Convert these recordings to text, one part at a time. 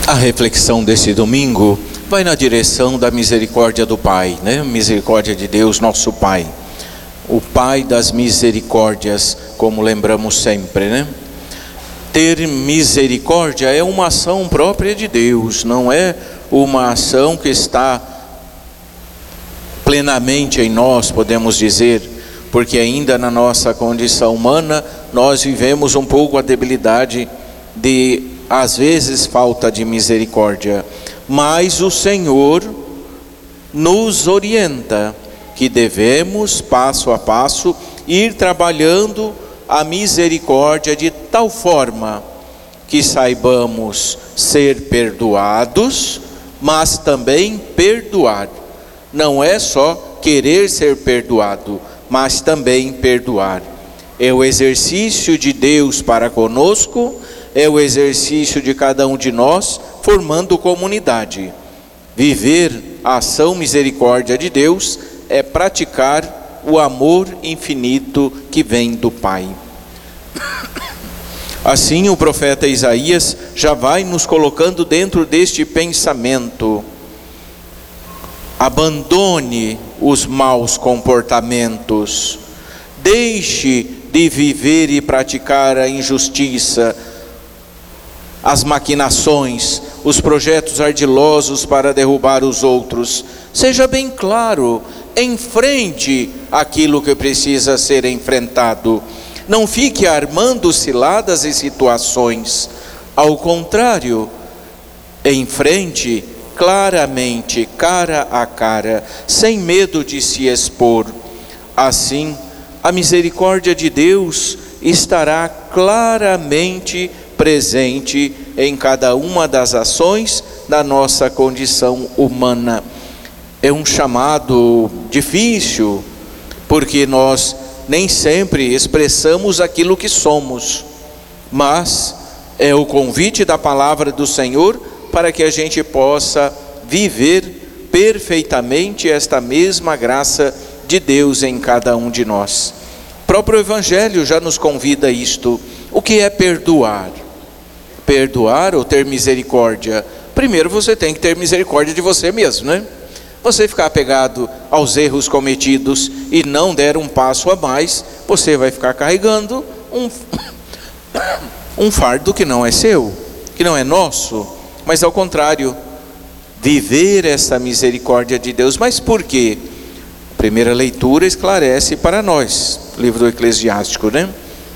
A reflexão desse domingo vai na direção da misericórdia do Pai, né? Misericórdia de Deus, nosso Pai. O Pai das misericórdias, como lembramos sempre, né? Ter misericórdia é uma ação própria de Deus, não é uma ação que está plenamente em nós, podemos dizer, porque ainda na nossa condição humana, nós vivemos um pouco a debilidade de, às vezes, falta de misericórdia. Mas o Senhor nos orienta que devemos, passo a passo, ir trabalhando a misericórdia de tal forma que saibamos ser perdoados, mas também perdoar. Não é só querer ser perdoado, mas também perdoar. É o exercício de Deus para conosco, é o exercício de cada um de nós, formando comunidade. Viver a ação misericórdia de Deus é praticar o amor infinito que vem do Pai. Assim, o profeta Isaías já vai nos colocando dentro deste pensamento. Abandone os maus comportamentos, deixe de viver e praticar a injustiça, as maquinações, os projetos ardilosos para derrubar os outros. Seja bem claro, enfrente aquilo que precisa ser enfrentado. Não fique armando ciladas e situações. Ao contrário, enfrente claramente, cara a cara, sem medo de se expor. Assim, a misericórdia de Deus estará claramente presente em cada uma das ações da nossa condição humana. É um chamado difícil, porque nós nem sempre expressamos aquilo que somos, mas é o convite da palavra do Senhor para que a gente possa viver perfeitamente esta mesma graça de Deus em cada um de nós. O próprio Evangelho já nos convida a isto. O que é perdoar? Perdoar ou ter misericórdia? Primeiro você tem que ter misericórdia de você mesmo, né? Você ficar apegado aos erros cometidos e não der um passo a mais, você vai ficar carregando um fardo que não é seu, que não é nosso, mas ao contrário, viver essa misericórdia de Deus. Mas por quê? A primeira leitura esclarece para nós, livro do Eclesiástico, né?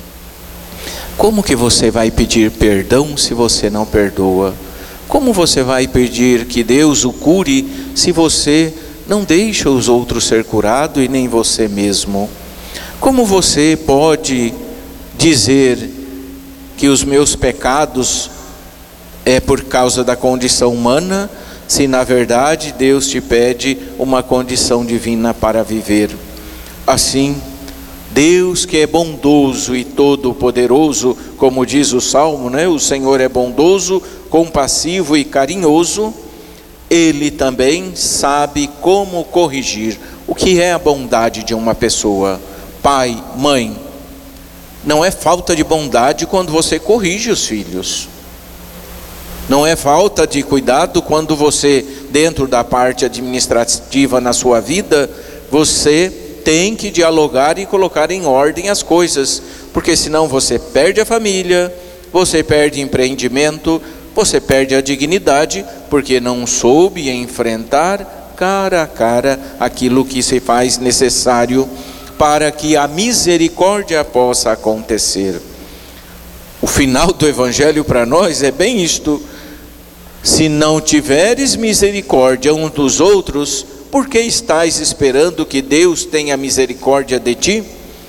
Como que você vai pedir perdão se você não perdoa? Como você vai pedir que Deus o cure se você não deixa os outros ser curados e nem você mesmo? Como você pode dizer que os meus pecados é por causa da condição humana, se na verdade Deus te pede uma condição divina para viver? Assim, Deus que é bondoso e todo-poderoso, como diz o Salmo, né? O Senhor é bondoso, compassivo e carinhoso. Ele também sabe como corrigir. O que é a bondade de uma pessoa? Pai, mãe, não é falta de bondade quando você corrige os filhos. Não é falta de cuidado quando você, dentro da parte administrativa na sua vida, você tem que dialogar e colocar em ordem as coisas, porque senão você perde a família, você perde empreendimento, você perde a dignidade, porque não soube enfrentar cara a cara aquilo que se faz necessário para que a misericórdia possa acontecer. O final do Evangelho para nós é bem isto: se não tiveres misericórdia uns dos outros, por que estás esperando que Deus tenha misericórdia de ti?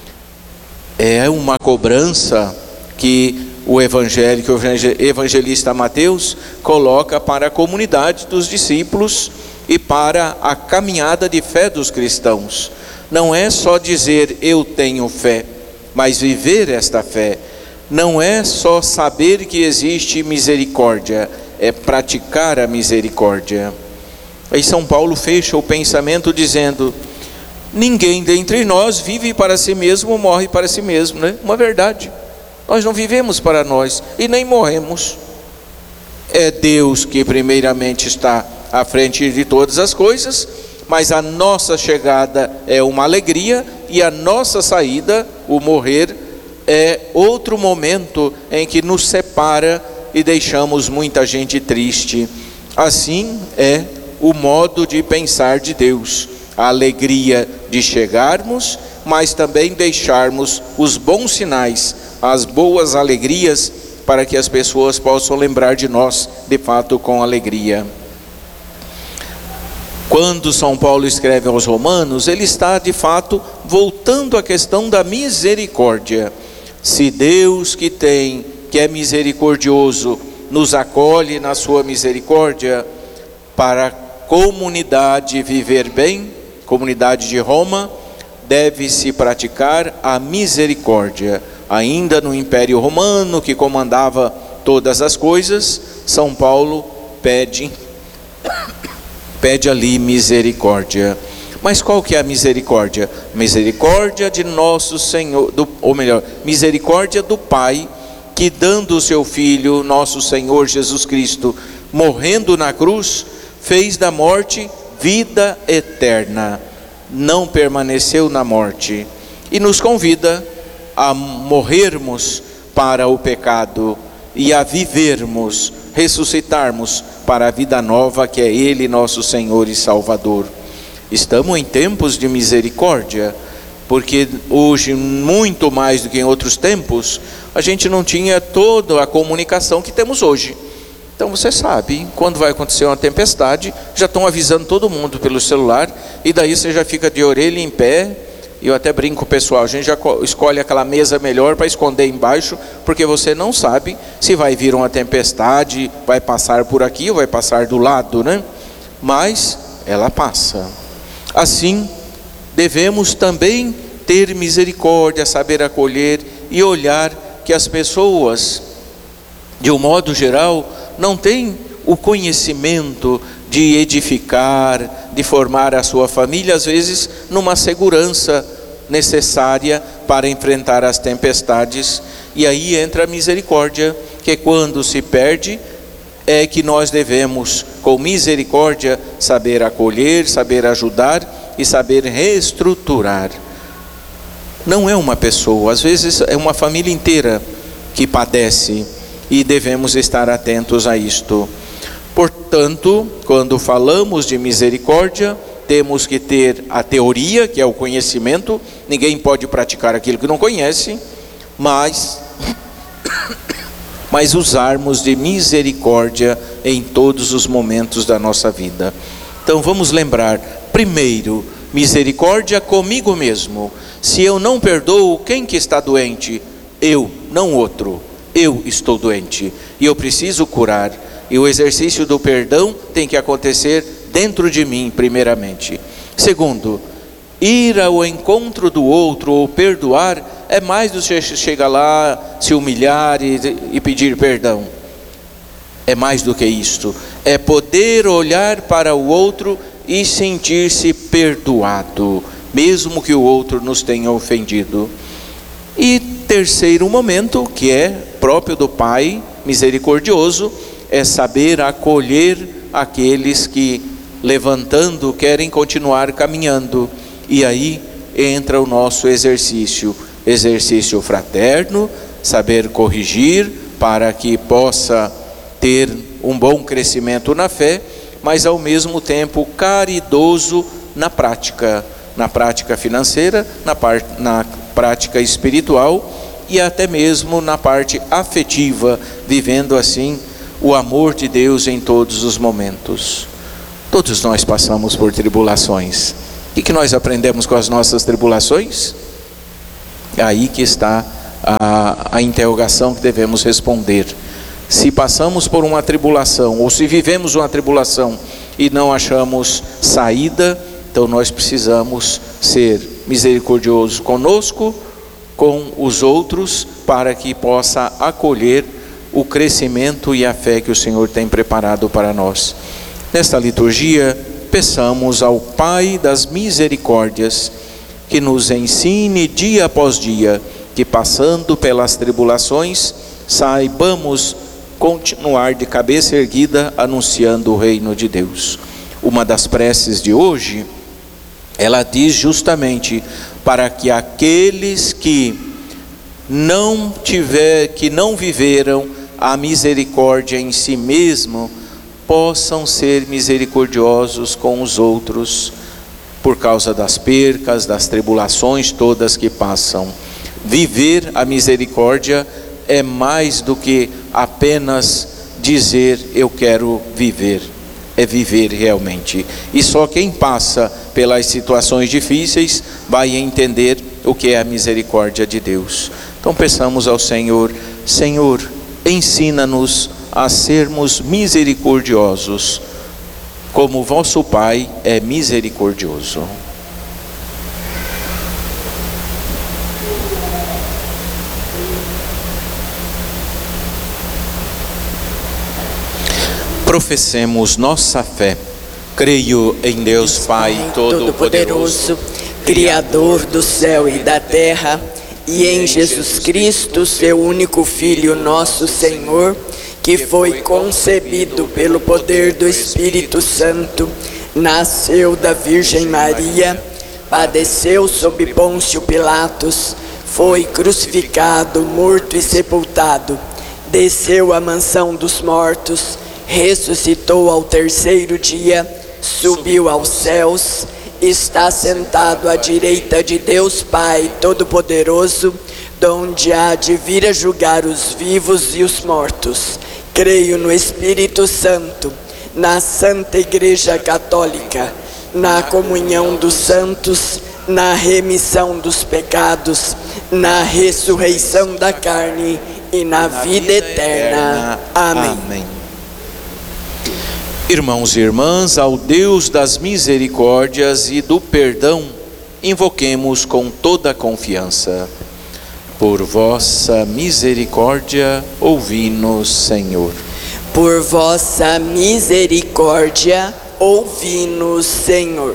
É uma cobrança que o evangelista Mateus coloca para a comunidade dos discípulos e para a caminhada de fé dos cristãos. Não é só dizer eu tenho fé, mas viver esta fé. Não é só saber que existe misericórdia, é praticar a misericórdia. Aí São Paulo fecha o pensamento dizendo: ninguém dentre nós vive para si mesmo ou morre para si mesmo, né? Uma verdade. Nós não vivemos para nós e nem morremos. É Deus que primeiramente está à frente de todas as coisas, mas a nossa chegada é uma alegria e a nossa saída, o morrer, é outro momento em que nos separa e deixamos muita gente triste. Assim é o modo de pensar de Deus, a alegria de chegarmos, mas também deixarmos os bons sinais, as boas alegrias, para que as pessoas possam lembrar de nós, de fato, com alegria. Quando São Paulo escreve aos Romanos, ele está, de fato, voltando à questão da misericórdia. Se Deus que é misericordioso, nos acolhe na sua misericórdia, para a comunidade viver bem, comunidade de Roma, deve-se praticar a misericórdia. Ainda no Império Romano, que comandava todas as coisas, São Paulo pede ali misericórdia. Mas qual que é a misericórdia? Misericórdia de nosso Senhor, misericórdia do Pai, que dando o seu Filho, nosso Senhor Jesus Cristo, morrendo na cruz, fez da morte vida eterna, não permaneceu na morte, e nos convida a morrermos para o pecado e a vivermos, ressuscitarmos para a vida nova que é Ele, nosso Senhor e Salvador. Estamos em tempos de misericórdia, porque hoje, muito mais do que em outros tempos, a gente não tinha toda a comunicação que temos hoje. Então você sabe, quando vai acontecer uma tempestade, já estão avisando todo mundo pelo celular, e daí você já fica de orelha em pé. Eu até brinco, pessoal, a gente já escolhe aquela mesa melhor para esconder embaixo, porque você não sabe se vai vir uma tempestade, vai passar por aqui ou vai passar do lado, né? Mas ela passa. Assim, devemos também ter misericórdia, saber acolher e olhar que as pessoas, de um modo geral, não têm o conhecimento de edificar, de formar a sua família, às vezes numa segurança necessária para enfrentar as tempestades. E aí entra a misericórdia, que quando se perde, é que nós devemos, com misericórdia, saber acolher, saber ajudar e saber reestruturar. Não é uma pessoa, às vezes é uma família inteira que padece, e devemos estar atentos a isto. Portanto, quando falamos de misericórdia, temos que ter a teoria, que é o conhecimento. Ninguém pode praticar aquilo que não conhece, mas usarmos de misericórdia em todos os momentos da nossa vida. Então vamos lembrar, primeiro, misericórdia comigo mesmo. Se eu não perdoo, quem que está doente? Eu, não outro. Eu estou doente e eu preciso curar. E o exercício do perdão tem que acontecer dentro de mim, primeiramente. Segundo, ir ao encontro do outro ou perdoar é mais do que chegar lá, se humilhar e pedir perdão. É mais do que isto. É poder olhar para o outro e sentir-se perdoado, mesmo que o outro nos tenha ofendido. E terceiro momento, que é próprio do Pai misericordioso, é saber acolher aqueles que, levantando, querem continuar caminhando. E aí entra o nosso exercício fraterno, saber corrigir para que possa ter um bom crescimento na fé, mas ao mesmo tempo caridoso na prática financeira, na prática espiritual e até mesmo na parte afetiva, vivendo assim o amor de Deus em todos os momentos. Todos nós passamos por tribulações. O que nós aprendemos com as nossas tribulações? É aí que está a interrogação que devemos responder. Se passamos por uma tribulação, ou se vivemos uma tribulação e não achamos saída, então nós precisamos ser misericordiosos conosco, com os outros, para que possa acolher o crescimento e a fé que o Senhor tem preparado para nós. Nesta liturgia, peçamos ao Pai das misericórdias que nos ensine dia após dia, que passando pelas tribulações, saibamos continuar de cabeça erguida anunciando o reino de Deus. Uma das preces de hoje, ela diz justamente para que aqueles que não viveram a misericórdia em si mesmo, possam ser misericordiosos com os outros, por causa das percas, das tribulações todas que passam. Viver a misericórdia é mais do que apenas dizer eu quero viver, é viver realmente. E só quem passa pelas situações difíceis vai entender o que é a misericórdia de Deus. Então peçamos ao Senhor: Senhor, ensina-nos a sermos misericordiosos, como vosso Pai é misericordioso. Professemos nossa fé. Creio em Deus Pai Todo-Poderoso, Criador do céu e da terra, e em Jesus Cristo, seu único Filho, nosso Senhor, que foi concebido pelo poder do Espírito Santo, nasceu da Virgem Maria, padeceu sob Pôncio Pilatos, foi crucificado, morto e sepultado, desceu à mansão dos mortos, ressuscitou ao terceiro dia, subiu aos céus, está sentado à direita de Deus Pai Todo-Poderoso, donde há de vir a julgar os vivos e os mortos. Creio no Espírito Santo, na Santa Igreja Católica, na comunhão dos santos, na remissão dos pecados, na ressurreição da carne e na vida eterna. Amém. Irmãos e irmãs, ao Deus das misericórdias e do perdão, invoquemos com toda a confiança. Por vossa misericórdia, ouvi-nos, Senhor. Por vossa misericórdia, ouvi-nos, Senhor.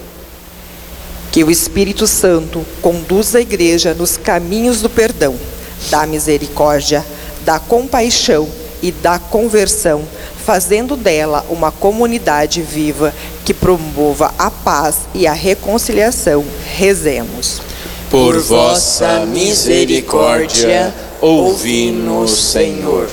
Que o Espírito Santo conduza a Igreja nos caminhos do perdão, da misericórdia, da compaixão e da conversão, fazendo dela uma comunidade viva que promova a paz e a reconciliação. Rezemos. Por vossa misericórdia, ouvi-nos, Senhor.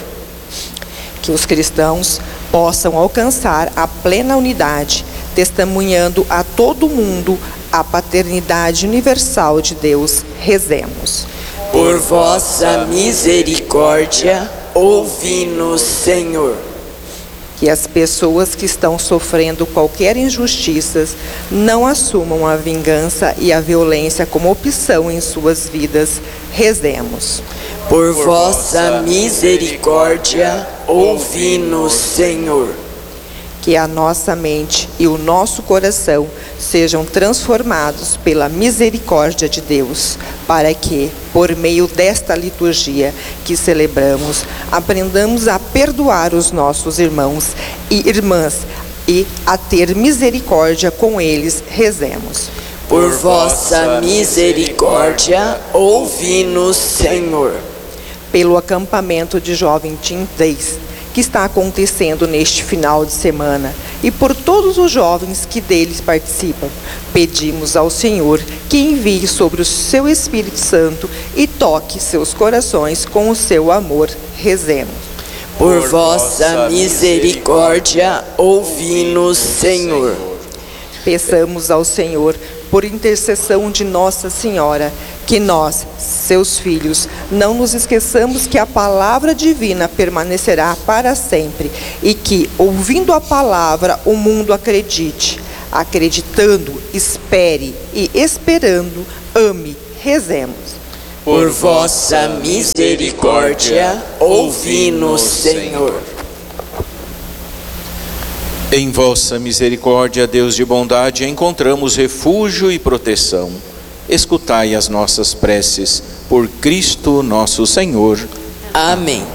Que os cristãos possam alcançar a plena unidade, testemunhando a todo mundo a paternidade universal de Deus. Rezemos. Por vossa misericórdia, ouvi-nos, Senhor. Que as pessoas que estão sofrendo qualquer injustiça não assumam a vingança e a violência como opção em suas vidas. Rezemos. Por vossa misericórdia, ouvi-nos, Senhor. Que a nossa mente e o nosso coração sejam transformados pela misericórdia de Deus, para que, por meio desta liturgia que celebramos, aprendamos a perdoar os nossos irmãos e irmãs e a ter misericórdia com eles. Rezemos. Por vossa misericórdia, ouvi-nos, Senhor. Pelo acampamento de Jovem Team Days, que está acontecendo neste final de semana, e por todos os jovens que deles participam, pedimos ao Senhor que envie sobre o seu Espírito Santo e toque seus corações com o seu amor. Rezemos. Por vossa misericórdia, ouvi-nos, Senhor. Peçamos ao Senhor, por intercessão de Nossa Senhora, que nós, seus filhos, não nos esqueçamos que a palavra divina permanecerá para sempre e que, ouvindo a palavra, o mundo acredite. Acreditando, espere e esperando, ame. Rezemos. Por vossa misericórdia, ouvi-nos, Senhor. Em vossa misericórdia, Deus de bondade, encontramos refúgio e proteção. Escutai as nossas preces, por Cristo nosso Senhor. Amém.